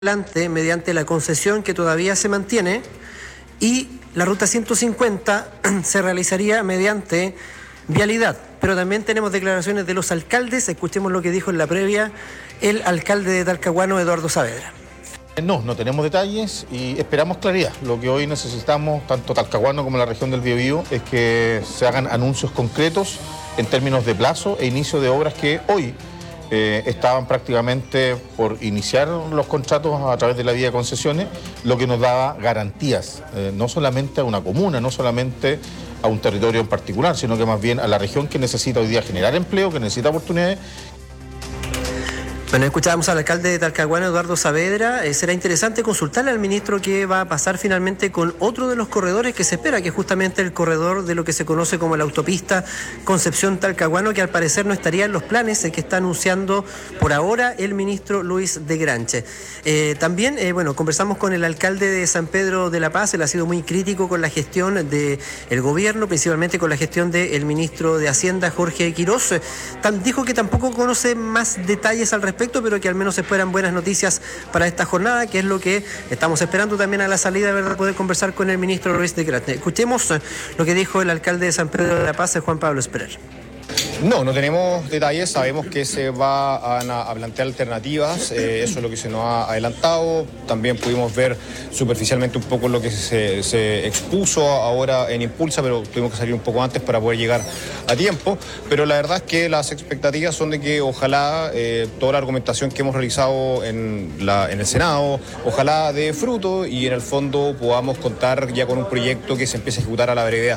adelante mediante la concesión que todavía se mantiene, y la ruta 150 se realizaría mediante vialidad. Pero también tenemos declaraciones de los alcaldes. Escuchemos lo que dijo en la previa el alcalde de Talcahuano, Eduardo Saavedra. No tenemos detalles y esperamos claridad. Lo que hoy necesitamos, tanto Talcahuano como la región del Biobío, es que se hagan anuncios concretos en términos de plazo e inicio de obras que hoy estaban prácticamente por iniciar los contratos a través de la vía de concesiones, lo que nos daba garantías, no solamente a una comuna, no solamente a un territorio en particular, sino que más bien a la región que necesita hoy día generar empleo, que necesita oportunidades. Bueno, escuchábamos al alcalde de Talcahuano, Eduardo Saavedra. Será interesante consultarle al ministro qué va a pasar finalmente con otro de los corredores que se espera, que es justamente el corredor de lo que se conoce como la autopista Concepción-Talcahuano, que al parecer no estaría en los planes que está anunciando por ahora el ministro Luis de Granche. También, conversamos con el alcalde de San Pedro de la Paz. Él ha sido muy crítico con la gestión del gobierno, principalmente con la gestión del ministro de Hacienda, Jorge Quirós. Dijo que tampoco conoce más detalles al respecto, pero que al menos esperan buenas noticias para esta jornada, que es lo que estamos esperando también a la salida, ¿verdad?, poder conversar con el ministro Luis de Granche. Escuchemos lo que dijo el alcalde de San Pedro de la Paz, Juan Pablo Esperar. No tenemos detalles, sabemos que se van a plantear alternativas, eso es lo que se nos ha adelantado. También pudimos ver superficialmente un poco lo que se expuso ahora en Impulsa, pero tuvimos que salir un poco antes para poder llegar a tiempo. Pero la verdad es que las expectativas son de que ojalá toda la argumentación que hemos realizado en el Senado, ojalá dé fruto y en el fondo podamos contar ya con un proyecto que se empiece a ejecutar a la brevedad.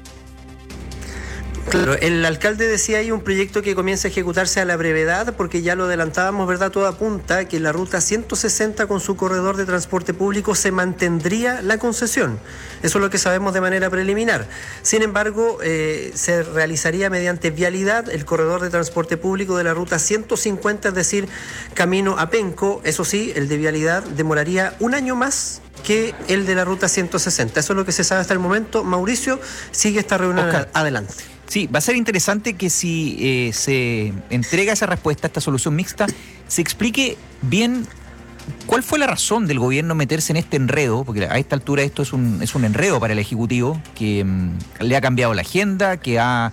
Claro, el alcalde decía ahí un proyecto que comienza a ejecutarse a la brevedad, porque ya lo adelantábamos, ¿verdad? Todo apunta que la ruta 160 con su corredor de transporte público se mantendría la concesión. Eso es lo que sabemos de manera preliminar. Sin embargo, se realizaría mediante vialidad el corredor de transporte público de la ruta 150, es decir, camino a Penco. Eso sí, el de vialidad demoraría un año más que el de la ruta 160. Eso es lo que se sabe hasta el momento. Mauricio, sigue esta reunión. Oscar, adelante. Sí, va a ser interesante que si se entrega esa respuesta, esta solución mixta, se explique bien cuál fue la razón del gobierno meterse en este enredo, porque a esta altura esto es un enredo para el Ejecutivo, que le ha cambiado la agenda, que ha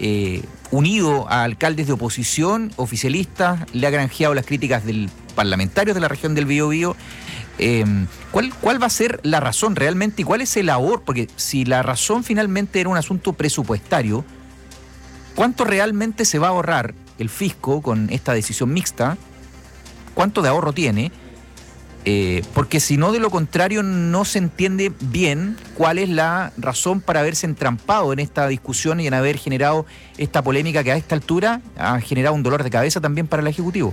unido a alcaldes de oposición, oficialistas, le ha granjeado las críticas del parlamentarios de la región del Biobío. ¿Cuál va a ser la razón realmente y cuál es el ahorro? Porque si la razón finalmente era un asunto presupuestario, ¿cuánto realmente se va a ahorrar el fisco con esta decisión mixta? ¿Cuánto de ahorro tiene? Porque si no, de lo contrario, no se entiende bien cuál es la razón para haberse entrampado en esta discusión y en haber generado esta polémica que a esta altura ha generado un dolor de cabeza también para el Ejecutivo.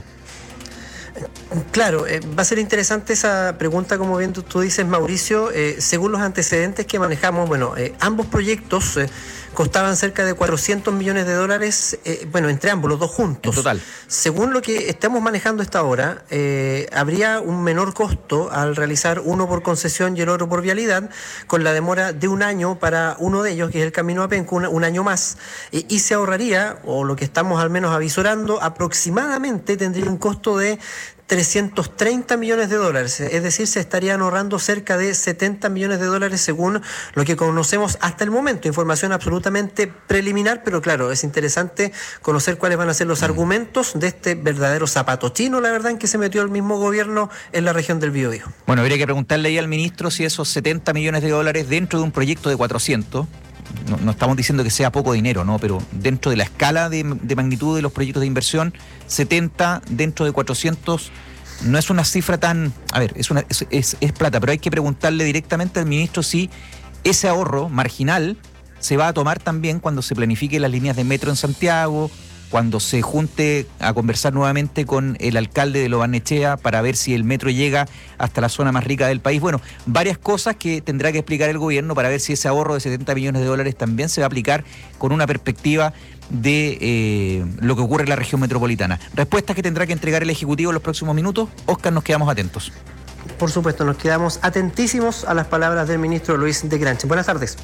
Claro, va a ser interesante esa pregunta, como bien tú dices, Mauricio. Según los antecedentes que manejamos, ambos proyectos costaban cerca de $400 millones, entre ambos, los dos juntos. En total. Según lo que estamos manejando hasta ahora, habría un menor costo al realizar uno por concesión y el otro por vialidad, con la demora de un año para uno de ellos, que es el camino a Penco, un año más, y se ahorraría, o lo que estamos al menos avisorando, aproximadamente tendría un costo de $330 millones, es decir, se estarían ahorrando cerca de $70 millones según lo que conocemos hasta el momento. Información absolutamente preliminar, pero claro, es interesante conocer cuáles van a ser los argumentos de este verdadero zapato chino, la verdad, en que se metió el mismo gobierno en la región del Biobío. Bueno, habría que preguntarle ahí al ministro si esos $70 millones dentro de un proyecto de 400, no estamos diciendo que sea poco dinero, ¿no? Pero dentro de la escala de magnitud de los proyectos de inversión, 70 dentro de 400 no es una cifra tan... A ver, es plata, pero hay que preguntarle directamente al ministro si ese ahorro marginal se va a tomar también cuando se planifique las líneas de metro en Santiago, cuando se junte a conversar nuevamente con el alcalde de Lo Barnechea para ver si el metro llega hasta la zona más rica del país. Bueno, varias cosas que tendrá que explicar el gobierno para ver si ese ahorro de $70 millones también se va a aplicar con una perspectiva de lo que ocurre en la región metropolitana. Respuestas que tendrá que entregar el Ejecutivo en los próximos minutos. Oscar, nos quedamos atentos. Por supuesto, nos quedamos atentísimos a las palabras del ministro Luis de Granche. Buenas tardes.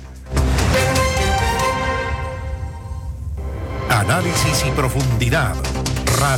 Análisis y profundidad.